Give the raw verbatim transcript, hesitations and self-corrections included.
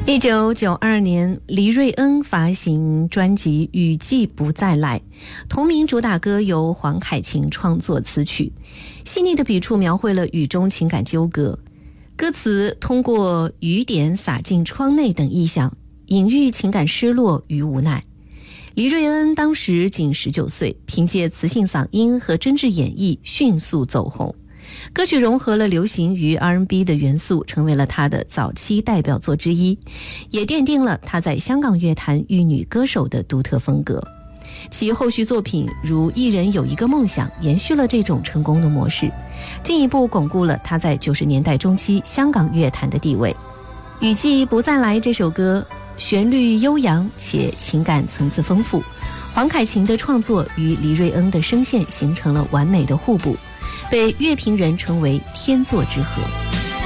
一九九二年，黎瑞恩发行专辑《雨季不再来》，同名主打歌由黄凯芹创作词曲，细腻的笔触描绘了雨中情感纠葛，歌词通过雨点洒进窗内等意象，隐喻情感失落与无奈。黎瑞恩当时仅十九岁，凭借磁性嗓音和真挚演绎迅速走红。歌曲融合了流行与 R and B 的元素，成为了他的早期代表作之一，也奠定了他在香港乐坛玉女歌手的独特风格。其后续作品如《一人有一个梦想》延续了这种成功的模式，进一步巩固了他在九十年代中期香港乐坛的地位。《雨季不再来》这首歌旋律悠扬且情感层次丰富，黄凯芹的创作与黎瑞恩的声线形成了完美的互补，被乐评人称为天作之合。